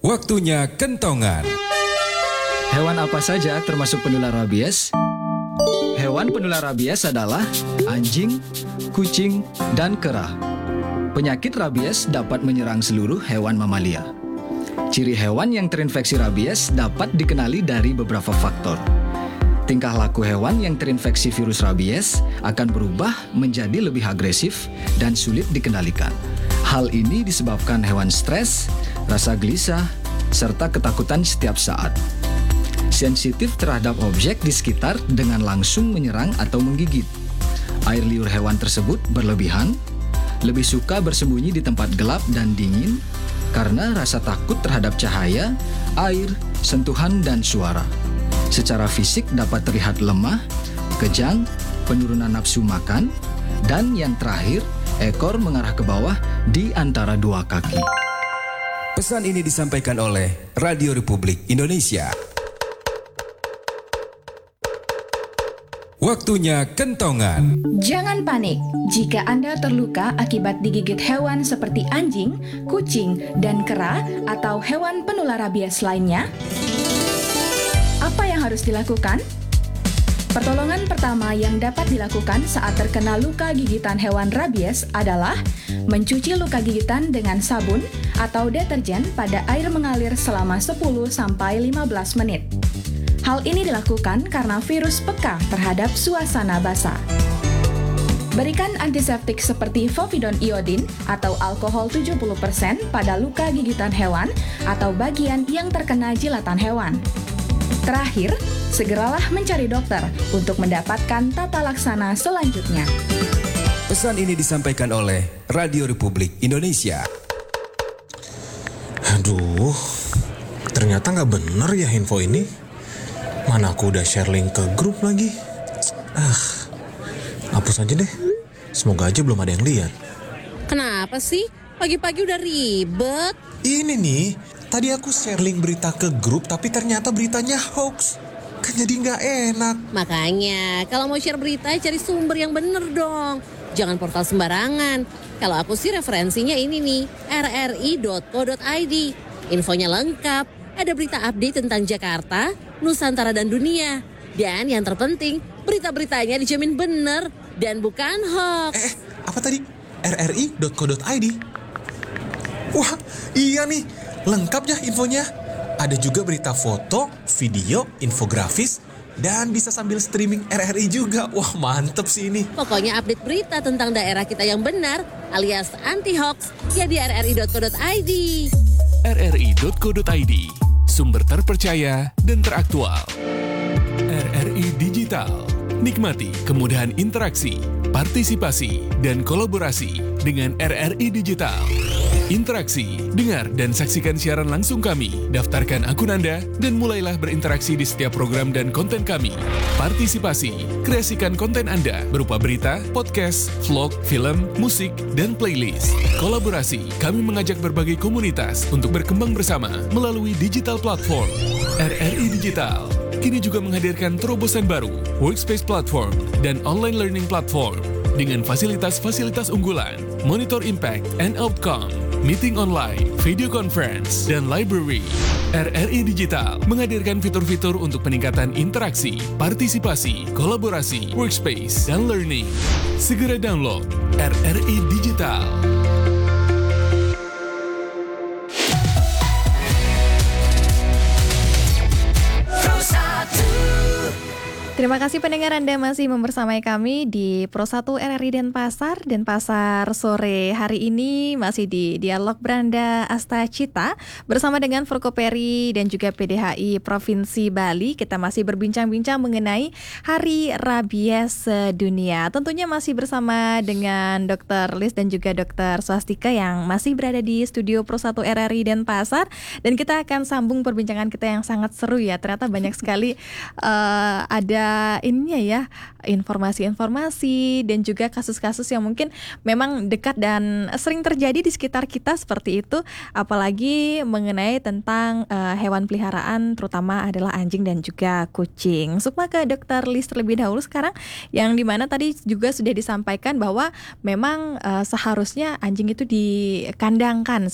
Waktunya kentongan. Hewan apa saja termasuk penular rabies? Hewan penular rabies adalah anjing, kucing, dan kera. Penyakit rabies dapat menyerang seluruh hewan mamalia. Ciri hewan yang terinfeksi rabies dapat dikenali dari beberapa faktor. Tingkah laku hewan yang terinfeksi virus rabies akan berubah menjadi lebih agresif dan sulit dikendalikan. Hal ini disebabkan hewan stres, rasa gelisah, serta ketakutan setiap saat. Sensitif terhadap objek di sekitar dengan langsung menyerang atau menggigit. Air liur hewan tersebut berlebihan, lebih suka bersembunyi di tempat gelap dan dingin karena rasa takut terhadap cahaya, air, sentuhan, dan suara. Secara fisik dapat terlihat lemah, kejang, penurunan nafsu makan, dan yang terakhir, ekor mengarah ke bawah di antara dua kaki. Pesan ini disampaikan oleh Radio Republik Indonesia. Waktunya kentongan. Jangan panik jika Anda terluka akibat digigit hewan seperti anjing, kucing, dan kera atau hewan penular rabies lainnya. Apa yang harus dilakukan? Pertolongan pertama yang dapat dilakukan saat terkena luka gigitan hewan rabies adalah mencuci luka gigitan dengan sabun atau deterjen pada air mengalir selama 10-15 menit. Hal ini dilakukan karena virus peka terhadap suasana basah. Berikan antiseptik seperti povidone iodin atau alkohol 70% pada luka gigitan hewan atau bagian yang terkena jilatan hewan. Terakhir, segeralah mencari dokter untuk mendapatkan tata laksana selanjutnya. Pesan ini disampaikan oleh Radio Republik Indonesia. Aduh, ternyata nggak bener ya info ini. Mana aku udah share link ke grup lagi. Hapus aja deh. Semoga aja belum ada yang lihat. Kenapa sih? Pagi-pagi udah ribet. Ini nih, tadi aku share link berita ke grup tapi ternyata beritanya hoax. Kan jadi nggak enak. Makanya, kalau mau share berita cari sumber yang bener dong. Jangan portal sembarangan. Kalau aku sih referensinya ini nih, rri.co.id. Infonya lengkap. Ada berita update tentang Jakarta, Nusantara, dan dunia. Dan yang terpenting, berita-beritanya dijamin bener dan bukan hoax. Apa tadi? rri.co.id? Wah, iya nih. Lengkap ya infonya. Ada juga berita foto, video, infografis, dan bisa sambil streaming RRI juga. Wah, mantep sih ini. Pokoknya update berita tentang daerah kita yang benar alias anti-hoax ya di rri.co.id. rri.co.id, sumber terpercaya dan teraktual. RRI Digital, nikmati kemudahan interaksi, partisipasi, dan kolaborasi dengan RRI Digital. Interaksi, dengar dan saksikan siaran langsung kami, daftarkan akun Anda, dan mulailah berinteraksi di setiap program dan konten kami. Partisipasi, kreasikan konten Anda berupa berita, podcast, vlog, film, musik, dan playlist. Kolaborasi, kami mengajak berbagai komunitas untuk berkembang bersama melalui digital platform. RRI Digital kini juga menghadirkan terobosan baru, workspace platform, dan online learning platform dengan fasilitas-fasilitas unggulan, monitor impact and outcome, meeting online, video conference, dan library. RRI Digital menghadirkan fitur-fitur untuk peningkatan interaksi, partisipasi, kolaborasi, workspace, dan learning. Segera download RRI Digital. Terima kasih pendengar, Anda masih membersamai kami di Pro 1 RRI Denpasar sore hari ini, masih di Dialog Branda Astacita bersama dengan Forkoperi dan juga PDHI Provinsi Bali. Kita masih berbincang-bincang mengenai Hari Rabies Dunia. Tentunya masih bersama dengan Dr. Lis dan juga Dr. Swastika yang masih berada di studio Pro 1 RRI Denpasar, dan kita akan sambung perbincangan kita yang sangat seru ya. Ternyata banyak sekali ada ininya ya, informasi-informasi dan juga kasus-kasus yang mungkin memang dekat dan sering terjadi di sekitar kita seperti itu, apalagi mengenai tentang hewan peliharaan, terutama adalah anjing dan juga kucing. Sukma ke Dr. Lis terlebih dahulu sekarang, yang dimana tadi juga sudah disampaikan bahwa memang seharusnya anjing itu dikandangkan